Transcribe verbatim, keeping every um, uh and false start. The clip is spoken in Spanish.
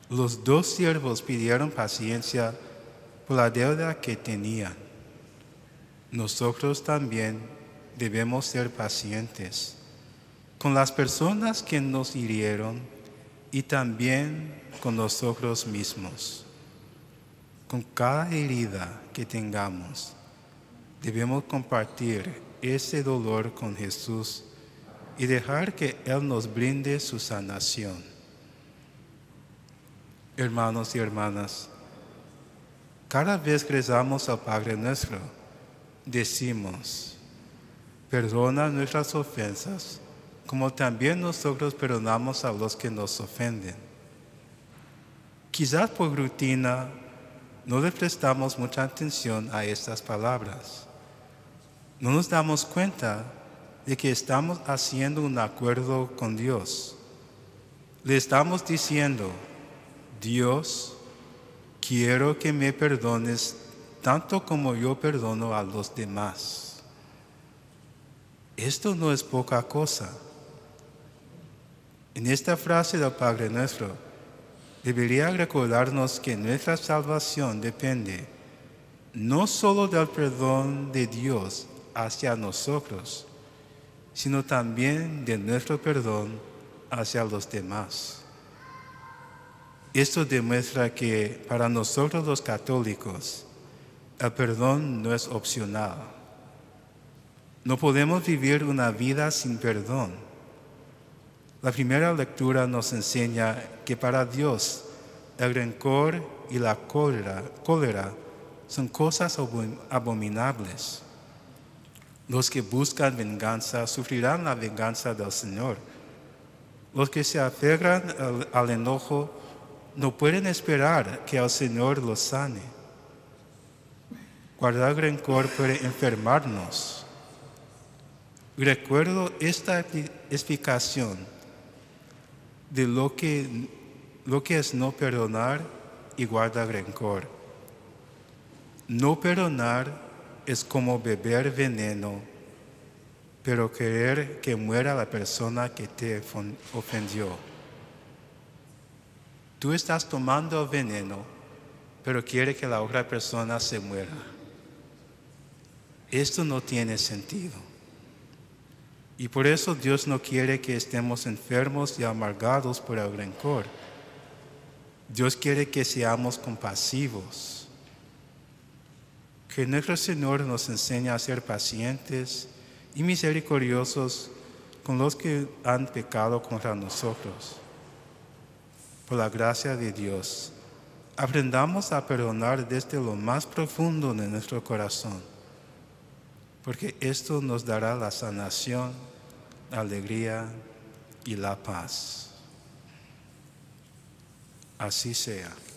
Los dos siervos pidieron paciencia por la deuda que tenían. Nosotros también debemos ser pacientes con las personas que nos hirieron y también con nosotros mismos. Con cada herida que tengamos, debemos compartir ese dolor con Jesús y dejar que Él nos brinde su sanación. Hermanos y hermanas, cada vez que rezamos al Padre Nuestro, decimos: perdona nuestras ofensas, como también nosotros perdonamos a los que nos ofenden. Quizás por rutina no le prestamos mucha atención a estas palabras. No nos damos cuenta de que estamos haciendo un acuerdo con Dios. Le estamos diciendo: Dios, quiero que me perdones tanto como yo perdono a los demás. Esto no es poca cosa. En esta frase del Padre Nuestro, debería recordarnos que nuestra salvación depende no solo del perdón de Dios hacia nosotros, sino también de nuestro perdón hacia los demás. Esto demuestra que para nosotros los católicos, el perdón no es opcional. No podemos vivir una vida sin perdón. La primera lectura nos enseña que para Dios el rencor y la cólera, cólera son cosas abominables. Los que buscan venganza sufrirán la venganza del Señor. Los que se aferran al, al enojo no pueden esperar que el Señor los sane. Guardar rencor puede enfermarnos. Recuerdo esta explicación de lo que, lo que es no perdonar y guardar rencor. No perdonar es como beber veneno, pero querer que muera la persona que te ofendió. Tú estás tomando el veneno, pero quieres que la otra persona se muera. Esto no tiene sentido. Y por eso Dios no quiere que estemos enfermos y amargados por el rencor. Dios quiere que seamos compasivos. Que nuestro Señor nos enseñe a ser pacientes y misericordiosos con los que han pecado contra nosotros. Por la gracia de Dios, aprendamos a perdonar desde lo más profundo de nuestro corazón, porque esto nos dará la sanación, la alegría y la paz. Así sea.